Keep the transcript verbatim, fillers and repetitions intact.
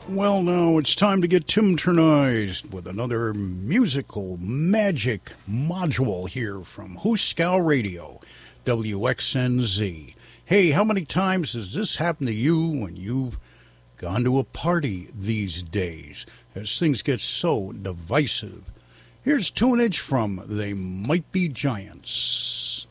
Well, now it's time to get Timternized with another musical magic module here from Hooskow Radio, W X N Z. Hey, how many times has this happened to you when you've gone to a party these days, as things get so divisive? Here's tunage from They Might Be Giants.